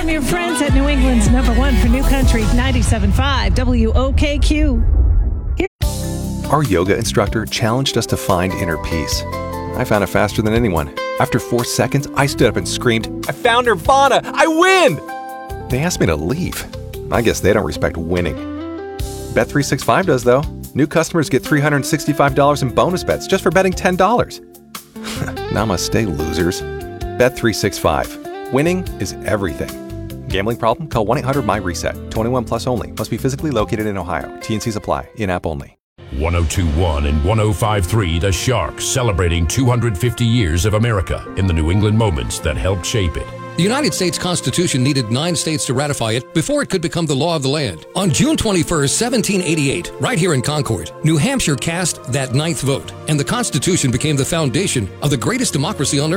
from your friends at New England's #1 for New Country, 97.5 WOKQ. Our yoga instructor challenged us to find inner peace. I found it faster than anyone. After 4 seconds, I stood up and screamed, "I found Nirvana! I win!" They asked me to leave. I guess they don't respect winning. Bet365 does, though. New customers get $365 in bonus bets just for betting $10. Namaste, losers. Bet365. Winning is everything. Gambling problem? Call 1-800-MY-RESET. 21 plus only. Must be physically located in Ohio. T&Cs apply. In-app only. 102.1 and 105.3 The Shark, celebrating 250 years of America in the New England moments that helped shape it. The United States Constitution needed 9 states to ratify it before it could become the law of the land. On June 21st, 1788, right here in Concord, New Hampshire cast that 9th vote, and the Constitution became the foundation of the greatest democracy on earth.